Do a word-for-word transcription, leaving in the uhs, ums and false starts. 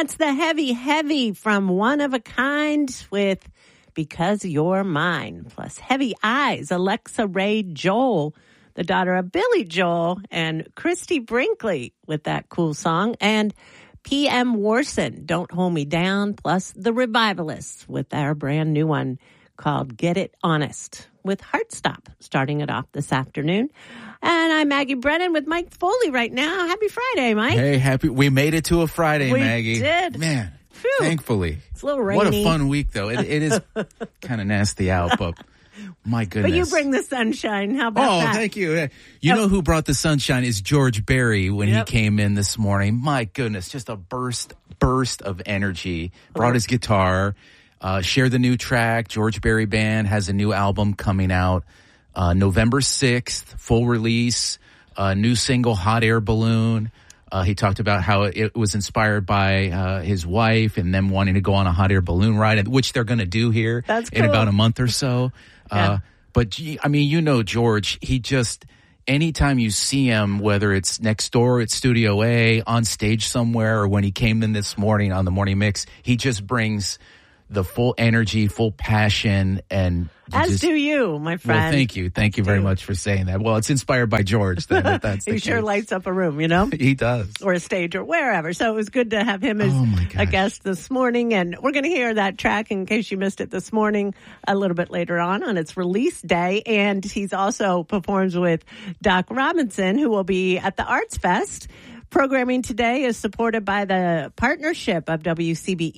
That's the heavy, heavy from One of a Kind with Because You're Mine. Plus Heavy Eyes, Alexa Ray Joel, the daughter of Billy Joel, and Christy Brinkley with that cool song. And P M Warson, Don't Hold Me Down, plus The Revivalists with their brand new one called Get It Honest with Heartstop, starting it off this afternoon. And I'm Maggie Brennan with Mike Foley right now. Happy Friday, Mike. Hey, happy. We made it to a Friday, we Maggie. We did. Man, Phew. Thankfully. It's a little rainy. What a fun week, though. It, it is kind of nasty out, but my goodness. But you bring the sunshine. How about oh, that? Oh, thank you. You oh. know who brought the sunshine is George Berry when yep. he came in this morning. My goodness, just a burst, burst of energy. Brought oh. his guitar, uh, shared the new track. George Berry Band has a new album coming out uh, November sixth, full release. Uh, new single, Hot Air Balloon. Uh, he talked about how it was inspired by uh, his wife and them wanting to go on a hot air balloon ride, which they're going to do here That's in cool. about a month or so. Yeah. Uh, but, I mean, you know, George, he just, anytime you see him, whether it's next door at Studio A, on stage somewhere, or when he came in this morning on the Morning Mix, he just brings the full energy, full passion, and as just, do you, my friend. Well, thank you, thank you very do. much for saying that. Well, it's inspired by George. Then, if that's the he case. sure lights up a room, you know. He does, or a stage, or wherever. So it was good to have him as oh a guest this morning, and we're going to hear that track in case you missed it this morning a little bit later on on its release day. And he's also performs with Doc Robinson, who will be at the Arts Fest. Programming today is supported by the partnership of W C B